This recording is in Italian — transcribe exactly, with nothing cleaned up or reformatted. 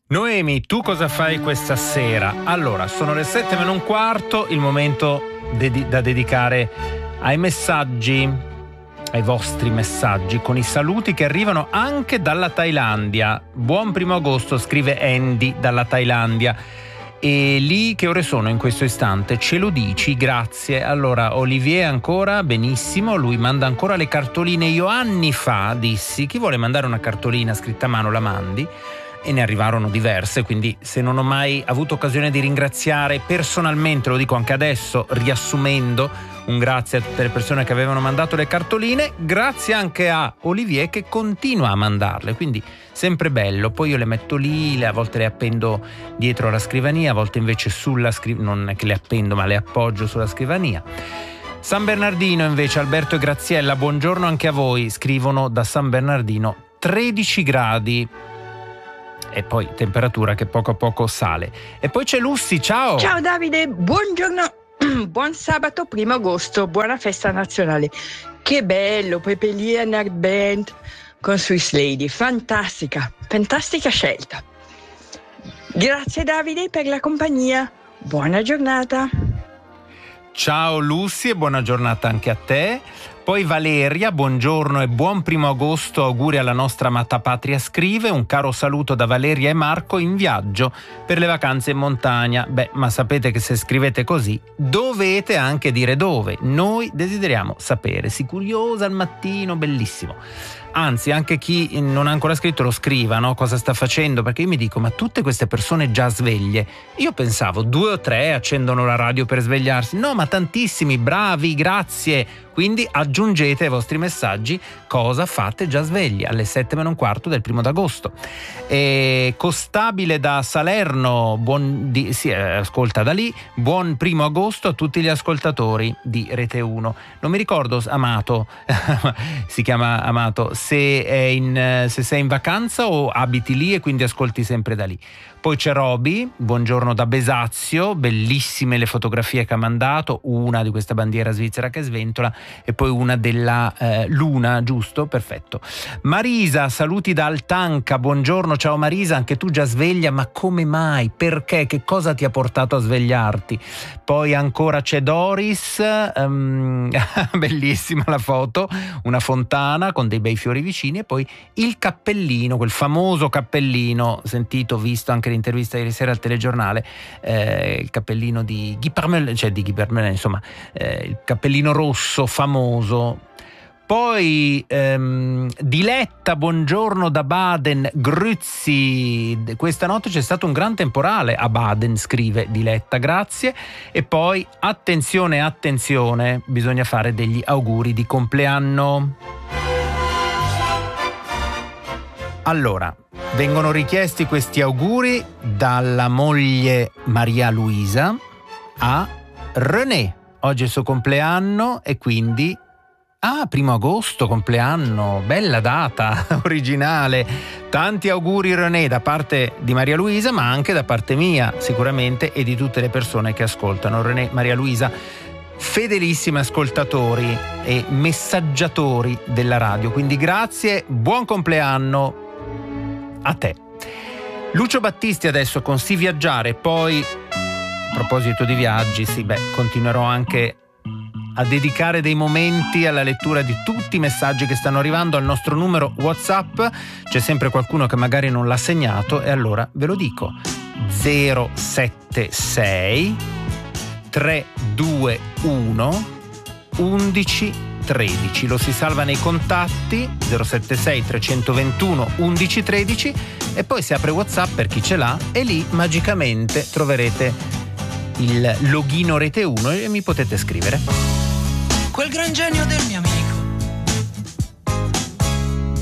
Noemi, tu cosa fai questa sera? Allora, sono le sette meno un quarto, il momento dedi- da dedicare ai messaggi, ai vostri messaggi, con i saluti che arrivano anche dalla Thailandia. Buon primo agosto, scrive Andy dalla Thailandia. E lì che ore sono in questo istante? Ce lo dici? Grazie. Allora, Olivier ancora, benissimo, lui manda ancora le cartoline. Io anni fa dissi, chi vuole mandare una cartolina scritta a mano la mandi, e ne arrivarono diverse, quindi se non ho mai avuto occasione di ringraziare personalmente, lo dico anche adesso riassumendo, un grazie a tutte le persone che avevano mandato le cartoline, grazie anche a Olivier che continua a mandarle, quindi sempre bello. Poi io le metto lì, a volte le appendo dietro la scrivania, a volte invece sulla scrivania, non è che le appendo ma le appoggio sulla scrivania. San Bernardino invece, Alberto e Graziella, buongiorno anche a voi, scrivono da San Bernardino, tredici gradi. E poi temperatura che poco a poco sale. E poi c'è Lucy, ciao! Ciao Davide, buongiorno, buon sabato primo agosto, buona festa nazionale. Che bello, Pepe Leonard Band con Swiss Lady, fantastica, fantastica scelta. Grazie Davide per la compagnia, buona giornata. Ciao Lucy e buona giornata anche a te. Poi Valeria, buongiorno e buon primo agosto, auguri alla nostra amata patria, scrive, un caro saluto da Valeria e Marco in viaggio per le vacanze in montagna. Beh, ma sapete che se scrivete così dovete anche dire dove, noi desideriamo sapere, si curiosa al mattino, bellissimo. Anzi, anche chi non ha ancora scritto lo scriva, no? Cosa sta facendo? Perché io mi dico, ma tutte queste persone già sveglie, io pensavo due o tre accendono la radio per svegliarsi, no, ma tantissimi, bravi, grazie. Quindi aggiungete ai vostri messaggi cosa fate già svegli alle sette meno un quarto del primo d'agosto. E Costabile da Salerno, buon di, sì, ascolta da lì, buon primo agosto a tutti gli ascoltatori di Rete uno. Non mi ricordo, Amato, si chiama Amato, se, è in, se sei in vacanza o abiti lì e quindi ascolti sempre da lì. Poi c'è Roby, buongiorno da Besazio, bellissime le fotografie che ha mandato, una di questa bandiera svizzera che sventola e poi una della eh, luna, giusto? Perfetto. Marisa, saluti da Altanca, buongiorno, ciao Marisa, anche tu già sveglia, ma come mai? Perché? Che cosa ti ha portato a svegliarti? Poi ancora c'è Doris, um, bellissima la foto, una fontana con dei bei fiori vicini e poi il cappellino, quel famoso cappellino, sentito, visto anche l'intervista ieri sera al telegiornale, eh, il cappellino di Guy Parmelin, cioè di Guy Parmelin, insomma, eh, il cappellino rosso famoso. Poi ehm, Diletta, buongiorno da Baden, Grüzi, questa notte c'è stato un gran temporale a Baden, scrive Diletta, grazie. E poi attenzione, attenzione, bisogna fare degli auguri di compleanno. Allora, vengono richiesti questi auguri dalla moglie Maria Luisa a René. Oggi è il suo compleanno e quindi... Ah, primo agosto, compleanno, bella data, originale. Tanti auguri René da parte di Maria Luisa, ma anche da parte mia, sicuramente, e di tutte le persone che ascoltano. René, Maria Luisa, fedelissimi ascoltatori e messaggiatori della radio. Quindi grazie, buon compleanno a te. Lucio Battisti adesso con Si Viaggiare, poi a proposito di viaggi, sì, beh, continuerò anche a dedicare dei momenti alla lettura di tutti i messaggi che stanno arrivando al nostro numero WhatsApp. C'è sempre qualcuno che magari non l'ha segnato e allora ve lo dico: zero sette sei tre due uno undici tredici. Lo si salva nei contatti zero sette sei tre due uno undici tredici e poi si apre WhatsApp per chi ce l'ha e lì magicamente troverete il login Rete uno e mi potete scrivere. Quel gran genio del mio amico